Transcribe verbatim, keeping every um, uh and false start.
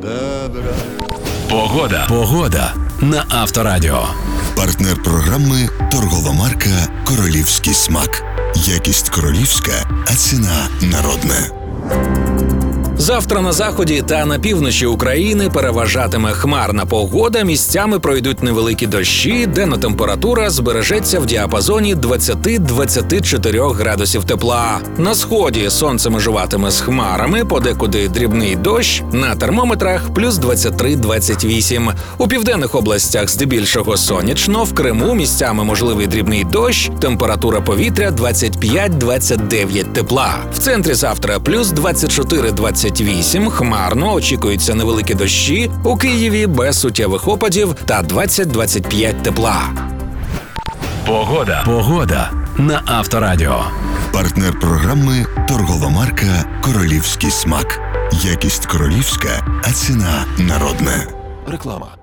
Погода. Погода на Авторадіо. Партнер програми торгова марка «Королівський смак». Якість королівська, а ціна народна. Завтра на заході та на півночі України переважатиме хмарна погода, місцями пройдуть невеликі дощі, денна температура збережеться в діапазоні двадцять-двадцять чотири градусів тепла. На сході сонце межуватиме з хмарами, подекуди дрібний дощ, на термометрах плюс двадцять три - двадцять вісім. У південних областях здебільшого сонячно, в Криму місцями можливий дрібний дощ, температура повітря двадцять п'ять - двадцять дев'ять тепла. В центрі завтра плюс двадцять чотири - двадцять вісім, хмарно, очікуються невеликі дощі, у Києві без суттєвих опадів та двадцять - двадцять п'ять тепла. Погода. Погода на Авторадіо. Партнер програми торгова марка «Королівський смак». Якість королівська, а ціна народна. Реклама.